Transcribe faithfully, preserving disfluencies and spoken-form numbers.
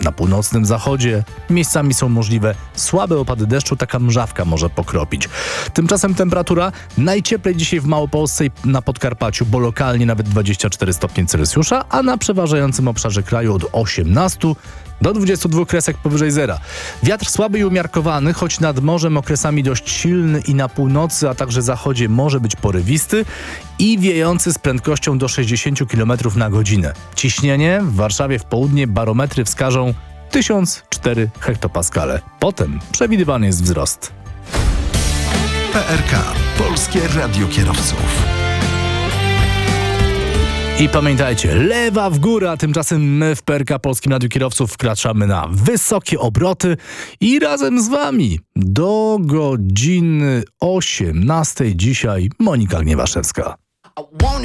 Na północnym zachodzie miejscami są możliwe słabe opady deszczu, taka mrzawka może pokropić. Tymczasem temperatura najcieplej dzisiaj w Małopolsce i na Podkarpaciu, bo lokalnie nawet dwadzieścia cztery stopnie Celsjusza, a na przeważającym obszarze kraju od osiemnastu do dwudziestu dwóch kresek powyżej zera. Wiatr słaby i umiarkowany, choć nad morzem okresami dość silny i na północy, a także zachodzie może być porywisty i wiejący z prędkością do sześćdziesiąt kilometrów na godzinę. Ciśnienie w Warszawie w południe barometry wskażą tysiąc cztery hektopaskale. Potem przewidywany jest wzrost. P R K. Polskie Radio Kierowców. I pamiętajcie, lewa w górę, a tymczasem my w P R K Polskim Radiu Kierowców wkraczamy na wysokie obroty i razem z wami do godziny osiemnastej dzisiaj Monika Gniewaszewska.